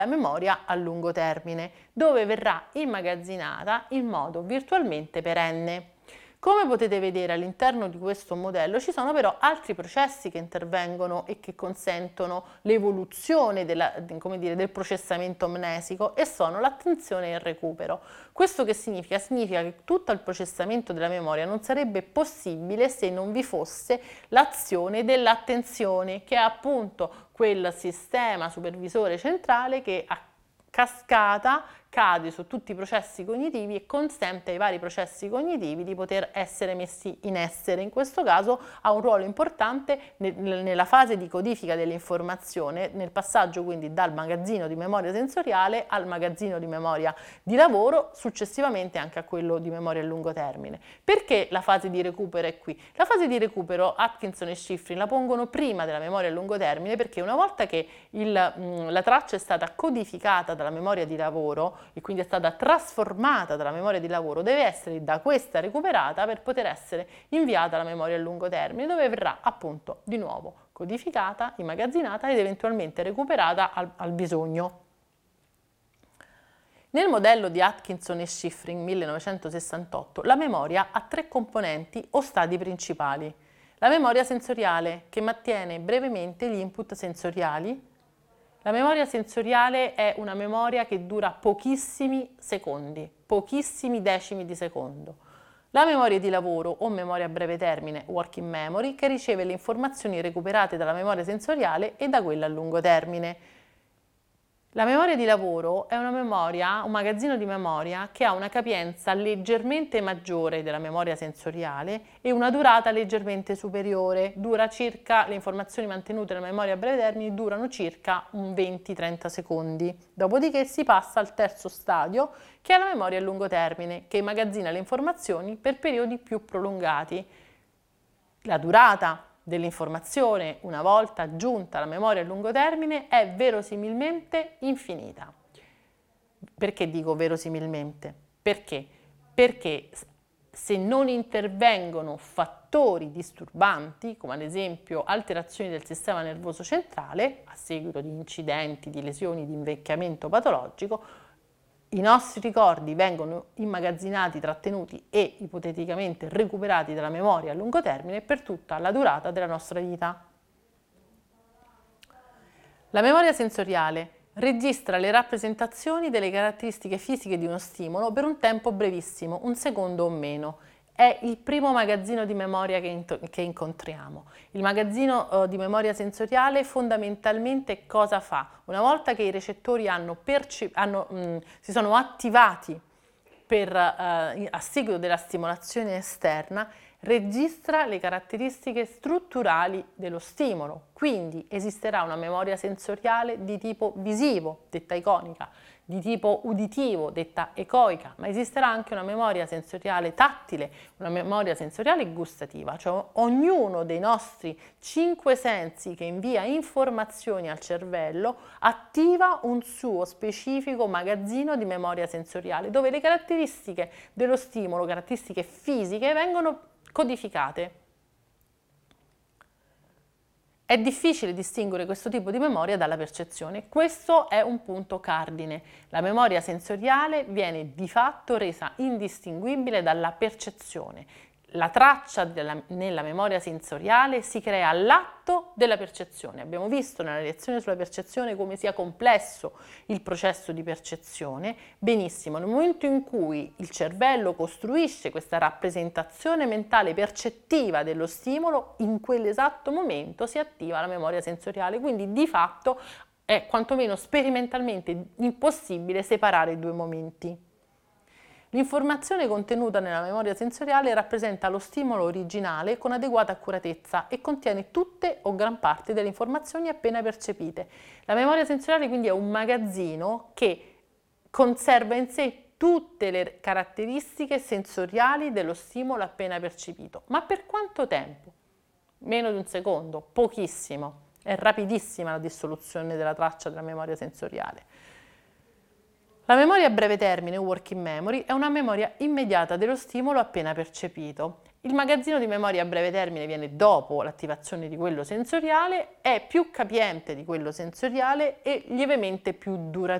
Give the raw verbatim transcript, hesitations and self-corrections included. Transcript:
la memoria a lungo termine, dove verrà immagazzinata in modo virtualmente perenne. Come potete vedere all'interno di questo modello ci sono però altri processi che intervengono e che consentono l'evoluzione della, come dire, del processamento amnesico, e sono l'attenzione e il recupero. Questo che significa? Significa che tutto il processamento della memoria non sarebbe possibile se non vi fosse l'azione dell'attenzione, che è appunto quel sistema supervisore centrale che a cascata cade su tutti i processi cognitivi e consente ai vari processi cognitivi di poter essere messi in essere. In questo caso ha un ruolo importante nella fase di codifica dell'informazione, nel passaggio quindi dal magazzino di memoria sensoriale al magazzino di memoria di lavoro, successivamente anche a quello di memoria a lungo termine. Perché la fase di recupero è qui? La fase di recupero Atkinson e Shiffrin la pongono prima della memoria a lungo termine, perché una volta che il, mh, la traccia è stata codificata dalla memoria di lavoro e quindi è stata trasformata dalla memoria di lavoro, deve essere da questa recuperata per poter essere inviata alla memoria a lungo termine, dove verrà appunto di nuovo codificata, immagazzinata ed eventualmente recuperata al, al bisogno. Nel modello di Atkinson e Shiffrin millenovecentosessantotto la memoria ha tre componenti o stadi principali. La memoria sensoriale, che mantiene brevemente gli input sensoriali. La memoria sensoriale è una memoria che dura pochissimi secondi, pochissimi decimi di secondo. La memoria di lavoro o memoria a breve termine, working memory, che riceve le informazioni recuperate dalla memoria sensoriale e da quella a lungo termine. La memoria di lavoro è una memoria, un magazzino di memoria che ha una capienza leggermente maggiore della memoria sensoriale e una durata leggermente superiore. Dura circa, le informazioni mantenute nella memoria a breve termine durano circa un venti trenta secondi. Dopodiché si passa al terzo stadio, che è la memoria a lungo termine, che immagazzina le informazioni per periodi più prolungati. La durata dell'informazione, una volta aggiunta alla memoria a lungo termine, è verosimilmente infinita. Perché dico verosimilmente? Perché? Perché se non intervengono fattori disturbanti, come ad esempio alterazioni del sistema nervoso centrale, a seguito di incidenti, di lesioni, di invecchiamento patologico, i nostri ricordi vengono immagazzinati, trattenuti e ipoteticamente recuperati dalla memoria a lungo termine per tutta la durata della nostra vita. La memoria sensoriale registra le rappresentazioni delle caratteristiche fisiche di uno stimolo per un tempo brevissimo, un secondo o meno. È il primo magazzino di memoria che, che incontriamo. Il magazzino eh, di memoria sensoriale fondamentalmente cosa fa? Una volta che i recettori hanno hanno, mh, si sono attivati per, eh, a seguito della stimolazione esterna, registra le caratteristiche strutturali dello stimolo. Quindi esisterà una memoria sensoriale di tipo visivo, detta iconica, di tipo uditivo, detta ecoica, ma esisterà anche una memoria sensoriale tattile, una memoria sensoriale gustativa, cioè ognuno dei nostri cinque sensi che invia informazioni al cervello attiva un suo specifico magazzino di memoria sensoriale, dove le caratteristiche dello stimolo, caratteristiche fisiche, vengono codificate. È difficile distinguere questo tipo di memoria dalla percezione. Questo è un punto cardine. La memoria sensoriale viene di fatto resa indistinguibile dalla percezione. La traccia della, nella memoria sensoriale si crea all'atto della percezione. Abbiamo visto nella lezione sulla percezione come sia complesso il processo di percezione. Benissimo, nel momento in cui il cervello costruisce questa rappresentazione mentale percettiva dello stimolo, in quell'esatto momento si attiva la memoria sensoriale, quindi di fatto è quantomeno sperimentalmente impossibile separare i due momenti. L'informazione contenuta nella memoria sensoriale rappresenta lo stimolo originale con adeguata accuratezza e contiene tutte o gran parte delle informazioni appena percepite. La memoria sensoriale quindi è un magazzino che conserva in sé tutte le caratteristiche sensoriali dello stimolo appena percepito. Ma per quanto tempo? Meno di un secondo, pochissimo. È rapidissima la dissoluzione della traccia della memoria sensoriale. La memoria a breve termine, working memory, è una memoria immediata dello stimolo appena percepito. Il magazzino di memoria a breve termine viene dopo l'attivazione di quello sensoriale, è più capiente di quello sensoriale e lievemente più duraturo.